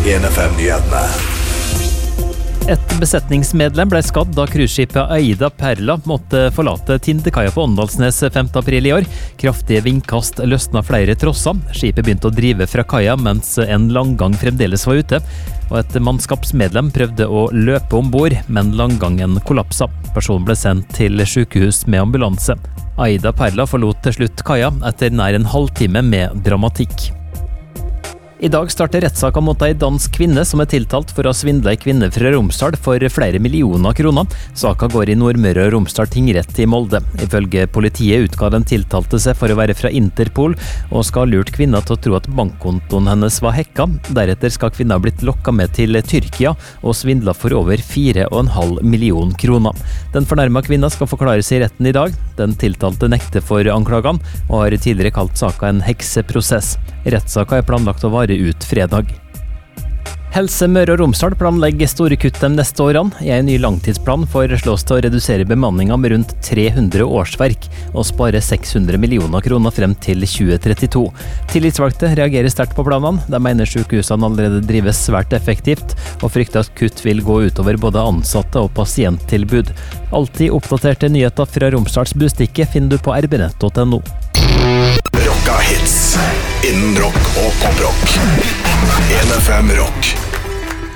1FM-nyhetene. Et besetningsmedlem ble skadd da cruiseskipet Aida Perla måtte forlate Tindekaia på Åndalsnes 5. april i år. Kraftige vindkast løsna flere trosser. Skipet begynte å drive fra kaia mens en langgang fremdeles var ute. Og et mannskapsmedlem prøvde å løpe ombord, men langgangen kollapsa. Personen ble sendt til sykehus med ambulanse. Aida Perla forlot til slutt kaia etter nær en halvtime med dramatikk. I dag starter rettssaken mot en dansk kvinne som er tiltalt for å ha svindlet en kvinne fra Romsdal for flere millioner kroner. Saken går i Nordmøre og Romsdal tingrett i Molde. Ifølge politiet utga den tiltalte seg for å være fra Interpol og skal ha lurt kvinna til å tro at bankkontoen hennes var hacka. Deretter skal kvinna ha blitt lokket med til Tyrkia og svindlet for over 4,5 millioner kroner. Den fornærmede kvinna skal forklare seg i retten i dag. Den tiltalte nekter for anklagene og har tidligere kalt saken en hekseprosess. Rettssaken er planlagt å vare ut fredag. Helse Møre og Romsdal planlegger store kutt de neste årene. I en ny langtidsplan foreslås det å redusere bemanningen med rundt 300 årsverk og spare 600 millioner kroner frem til 2032. Tillitsvalgte reagerer sterkt på planene. De mener sykehusene allerede drives svært effektivt og frykter at kutt vil gå utover både ansatte og pasienttilbud. Alltid oppdaterte nyheter fra Romsdals Bustikke finner du på rbnett.no. Rocka hits innen rock og poprock. 1FM Rock.